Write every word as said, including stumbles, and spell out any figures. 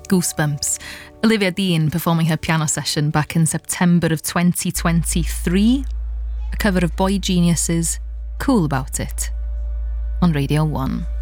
Goosebumps. Olivia Dean performing her piano session back in September of twenty twenty-three. A cover of Boy Genius's Cool About It on Radio one.